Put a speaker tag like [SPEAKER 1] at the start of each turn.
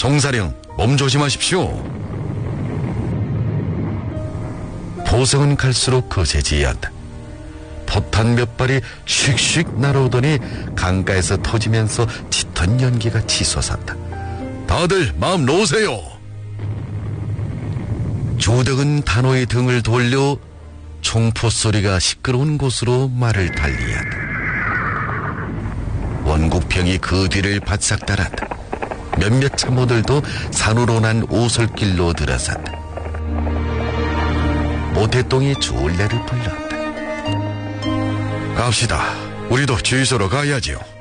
[SPEAKER 1] 송사령, 몸 조심하십시오. 보성은 갈수록 거세지어한다. 포탄 몇 발이 슉슉 날아오더니 강가에서 터지면서 짙은 연기가 치솟았다. 다들 마음 놓으세요. 조덕은 단호의 등을 돌려 총포 소리가 시끄러운 곳으로 말을 달리한다. 원국병이 그 뒤를 바싹 따랐다. 몇몇 참모들도 산으로 난 오솔길로 들어섰다. 모태똥이 줄레를 불렀다. 갑시다. 우리도 주유소로 가야지요.